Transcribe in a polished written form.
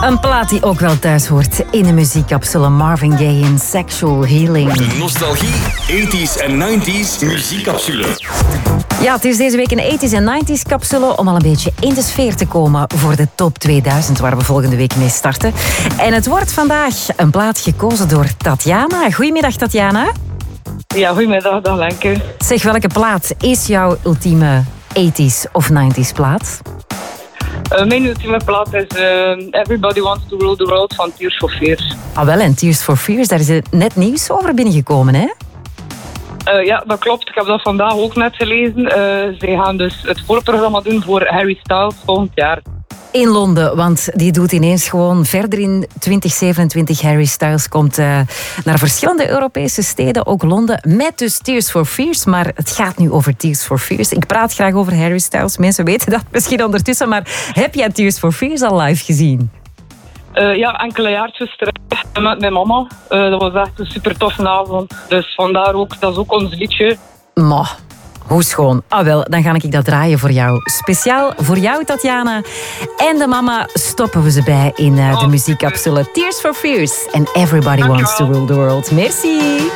Een plaat die ook wel thuis hoort in de muziekcapsule. Marvin Gaye in Sexual Healing. De nostalgie, 80s en 90s muziekcapsule. Ja, het is deze week een 80s en 90s capsule om al een beetje in de sfeer te komen voor de top 2000, waar we volgende week mee starten. En het wordt vandaag een plaat gekozen door Tatjana. Goedemiddag, Tatjana. Ja, goedemiddag, dag Lenke. Zeg, welke plaat is jouw ultieme 80s of 90s plaat? Mijn ultieme plaat is Everybody Wants to Rule the World van Tears for Fears. Ah wel, en Tears for Fears, daar is net nieuws over binnengekomen, hè? Ja, dat klopt. Ik heb dat vandaag ook net gelezen. Zij gaan dus het voorprogramma doen voor Harry Styles volgend jaar. In Londen, want die doet ineens gewoon verder in 2027. Harry Styles komt naar verschillende Europese steden, ook Londen, met dus Tears for Fears. Maar het gaat nu over Tears for Fears. Ik praat graag over Harry Styles. Mensen weten dat misschien ondertussen, maar heb jij Tears for Fears al live gezien? Ja, enkele jaartjes terug met mijn mama. Dat was echt een super toffe avond. Dus vandaar ook, dat is ook ons liedje. Ma. Hoe schoon. Ah wel, dan ga ik dat draaien voor jou. Speciaal voor jou, Tatjana. En de mama stoppen we ze bij in de muziekcapsule Tears for Fears. And Everybody Wants to Rule the World. Merci.